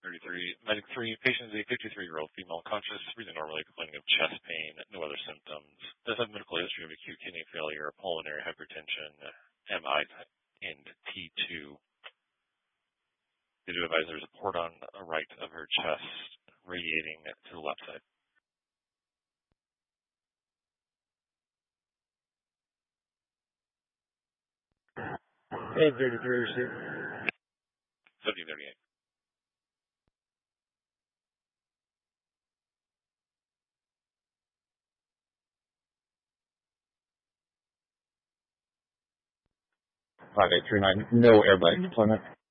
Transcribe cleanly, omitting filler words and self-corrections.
33. Medic 3, patient is a 53-year-old female, conscious, breathing normally, complaining of chest pain, no other symptoms. Does have medical history of acute kidney failure, pulmonary hypertension, MI, and T2. Did you advise there's a port on the right of her chest, radiating to the left side? Eight 33 received. 1738. Five 839. No airbag deployment.